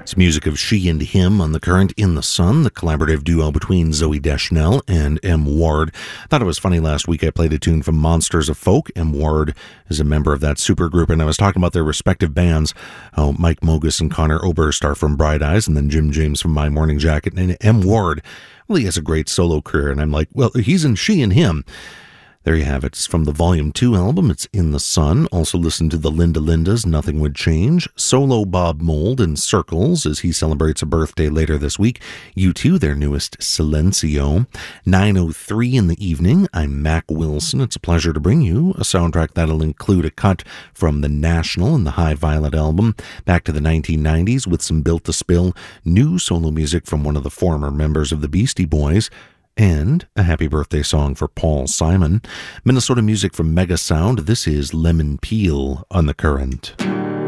It's music of She and Him on the Current, In the Sun, the collaborative duo between Zooey Deschanel and M. Ward. Thought it was funny last week I played a tune from Monsters of Folk. M. Ward is a member of that supergroup, and I was talking about their respective bands. Mike Mogus and Connor Oberst are from Bright Eyes, and then Jim James from My Morning Jacket. And M. Ward, well, he has a great solo career, and I'm like, well, he's in She and Him. There you have it. It's from the Volume 2 album. It's In the Sun. Also listen to the Linda Lindas, Nothing Would Change. Solo Bob Mould in Circles as he celebrates a birthday later this week. U2, their newest Silencio. 9:03 in the evening. I'm Mac Wilson. It's a pleasure to bring you a soundtrack that'll include a cut from the National and the High Violet album back to the 1990s with some Built to Spill, new solo music from one of the former members of the Beastie Boys, and a happy birthday song for Paul Simon. Minnesota music from Mega Sound. This is Lemon Peel on the Current.